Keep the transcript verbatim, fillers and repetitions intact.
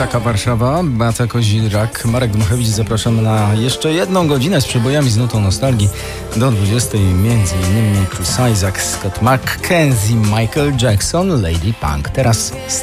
Taka Warszawa, Beata Kozidrak, Marek Dmuchewicz. Zapraszamy na jeszcze jedną godzinę z przebojami z nutą nostalgii do dwudziestej. Między innymi Chris Isaak, Scott McKenzie, Michael Jackson, Lady Punk. Teraz